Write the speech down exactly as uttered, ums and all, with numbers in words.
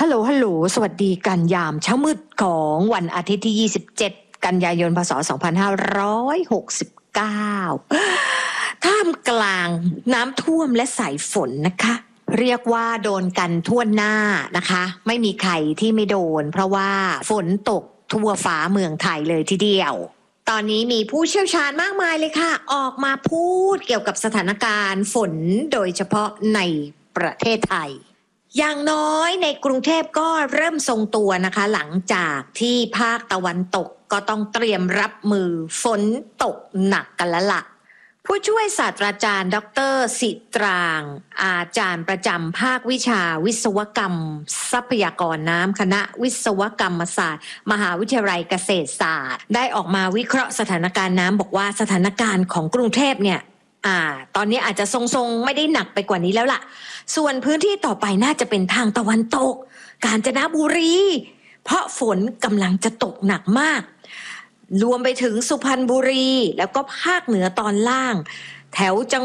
ฮัลโหลฮัลโหลสวัสดีกันยามเช้ามืดของวันอาทิตย์ที่ยี่สิบเจ็ดกันยายนพ.ศ. สองพันห้าร้อยหกสิบเก้าท่ามกลางน้ำท่วมและสายฝนนะคะเรียกว่าโดนกันทั่วหน้านะคะไม่มีใครที่ไม่โดนเพราะว่าฝนตกทั่วฟ้าเมืองไทยเลยทีเดียวตอนนี้มีผู้เชี่ยวชาญมากมายเลยค่ะออกมาพูดเกี่ยวกับสถานการณ์ฝนโดยเฉพาะในประเทศไทยอย่างน้อยในกรุงเทพก็เริ่มทรงตัวนะคะหลังจากที่ภาคตะวันตกก็ต้องเตรียมรับมือฝนตกหนักกันแล้วล่ะผู้ช่วยศาสตราจารย์ดร.สิตรางอาจารย์ประจำภาควิชาวิศวกรรมทรัพยากรน้ำคณะวิศวกรรมศาสตร์มหาวิทยาลัยเกษตรศาสตร์ได้ออกมาวิเคราะห์สถานการณ์น้ำบอกว่าสถานการณ์ของกรุงเทพเนี่ยอ่าตอนนี้อาจจะทรงๆไม่ได้หนักไปกว่านี้แล้วล่ะส่วนพื้นที่ต่อไปน่าจะเป็นทางตะวันตกกาญจนบุรีเพราะฝนกำลังจะตกหนักมากรวมไปถึงสุพรรณบุรีแล้วก็ภาคเหนือตอนล่างแถวจัง